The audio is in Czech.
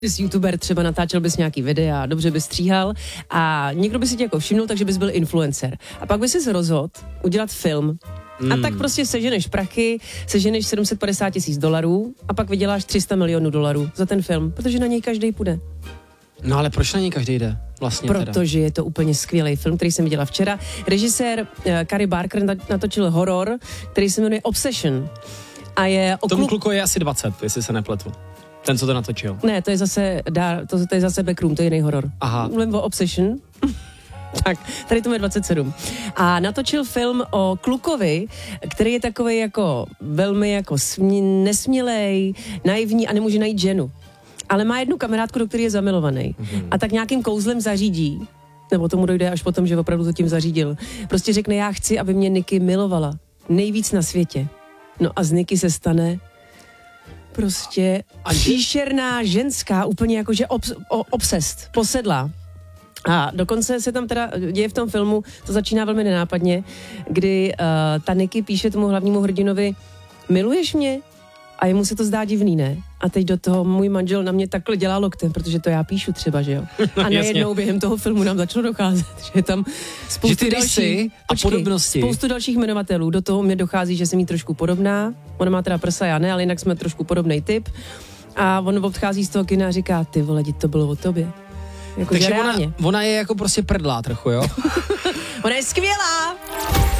Jsi youtuber, třeba natáčel bys nějaký videa, dobře bys stříhal a někdo by si tě jako všimnul, takže bys byl influencer. A pak bys si rozhodl udělat film. A tak prostě seženeš prachy, seženeš $750,000 a pak vyděláš $300 milionů za ten film, protože na něj každý půjde. No ale proč na něj každý jde? Vlastně protože je to úplně skvělý film, který jsem viděla včera. Režisér Cary Barker natočil horor, který se jmenuje Obsession. A je tomu kluku je asi 20, jestli se nepletu. Ten, co to natočil. Ne, to je zase Backroom, to je jiný horor. Aha. Mluvím o Obsession. Tak, tady to je 27. A natočil film o klukovi, který je takovej jako velmi jako nesmělej, naivní a nemůže najít ženu. Ale má jednu kamarádku, do které je zamilovaný. A tak nějakým kouzlem zařídí, nebo tomu dojde až potom, že opravdu to tím zařídil. Prostě řekne, já chci, aby mě Nicky milovala. Nejvíc na světě. No a z Nicky se stane prostě příšerná ženská, úplně jakože obsest, posedlá. A dokonce se tam teda děje v tom filmu, to začíná velmi nenápadně, kdy ta Nicky píše tomu hlavnímu hrdinovi, miluješ mě? A jemu se to zdá divný, ne? A teď do toho můj manžel na mě takhle dělá loktem, protože to já píšu třeba, že jo? A najednou během toho filmu nám začalo docházet, že je tam spoustu spoustu dalších jmenovatelů. Do toho mě dochází, že jsem jí trošku podobná. Ona má teda prsa, já ne, ale jinak jsme trošku podobný typ. A on odchází z toho kina a říká, ty vole, to bylo o tobě. Jako takže ona je jako prostě prdlá trochu, jo? Ona je skvělá!